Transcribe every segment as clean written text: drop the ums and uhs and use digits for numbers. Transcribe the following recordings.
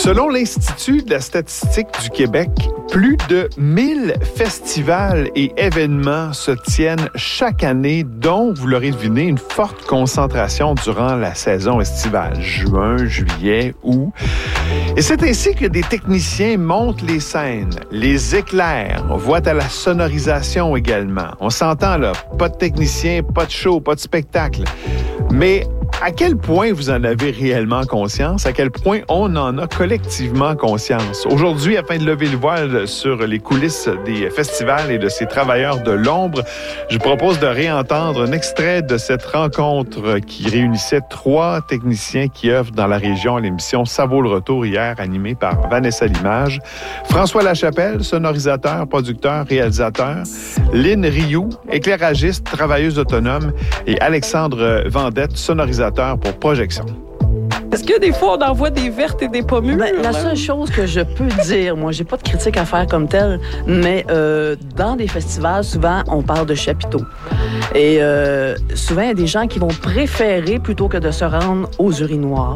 Selon l'Institut de la statistique du Québec, plus de 1000 festivals et événements se tiennent chaque année, dont, vous l'aurez deviné, une forte concentration durant la saison estivale, juin, juillet, août. Et c'est ainsi que des techniciens montent les scènes, les éclairent, voient à la sonorisation également. On s'entend là, pas de technicien, pas de show, pas de spectacle. Mais à quel point vous en avez réellement conscience? À quel point on en a collectivement conscience? Aujourd'hui, afin de lever le voile sur les coulisses des festivals et de ces travailleurs de l'ombre, je propose de réentendre un extrait de cette rencontre qui réunissait 3 techniciens qui œuvrent dans la région à l'émission Ça vaut le retour hier, animée par Vanessa Limage, François Lachapelle, sonorisateur, producteur, réalisateur, Lynn Rioux, éclairagiste, travailleuse autonome, et Alexandre Vendette, sonorisateur pour projection. Est-ce que des fois, on envoie des vertes et des pas mûres? La seule chose que je peux dire, moi, j'ai pas de critique à faire comme telle, mais dans des festivals, souvent, on parle de chapiteaux. Et souvent, il y a des gens qui vont préférer, plutôt que de se rendre aux urinoirs,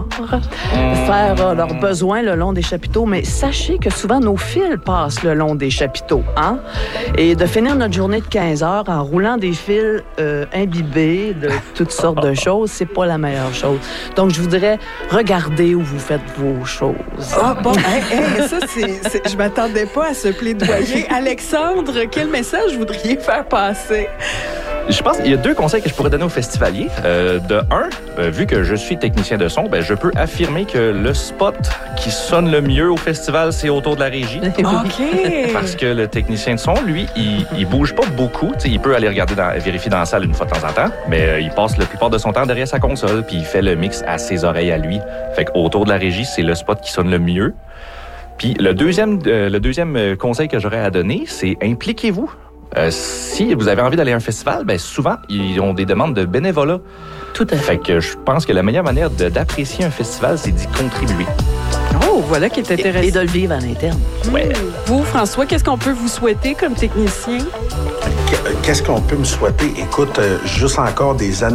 faire leurs besoins le long des chapiteaux. Mais sachez que souvent, nos fils passent le long des chapiteaux. Hein? Et de finir notre journée de 15 heures en roulant des fils imbibés de toutes sortes de choses, c'est pas la meilleure chose. Donc, je vous dirais, regardez où vous faites vos choses. Ah bon, ça, je m'attendais pas à ce plaidoyer. Alexandre, quel message voudriez faire passer? Je pense qu'il y a 2 conseils que je pourrais donner aux festivaliers. De un, vu que je suis technicien de son, je peux affirmer que le spot qui sonne le mieux au festival, c'est autour de la régie. OK. Parce que le technicien de son, lui, il bouge pas beaucoup. T'sais, il peut aller vérifier dans la salle une fois de temps en temps, mais il passe la plupart de son temps derrière sa console, puis il fait le mix à ses oreilles à lui. Fait qu'autour de la régie, c'est le spot qui sonne le mieux. Puis le deuxième conseil que j'aurais à donner, c'est impliquez-vous. Si vous avez envie d'aller à un festival, souvent, ils ont des demandes de bénévolat. Tout à fait. Fait que je pense que la meilleure manière d'apprécier un festival, c'est d'y contribuer. Oh, voilà qui est intéressant. Et de le vivre à l'interne. Ouais. Vous, François, qu'est-ce qu'on peut vous souhaiter comme technicien? Qu'est-ce qu'on peut me souhaiter? Écoute, juste encore des années